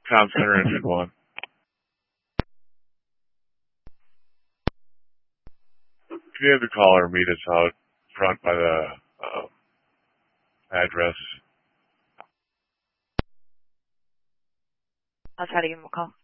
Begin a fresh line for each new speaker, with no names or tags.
Town Center Engine 1. Can you have the caller meet us out front by the address?
I'll try to give him a call.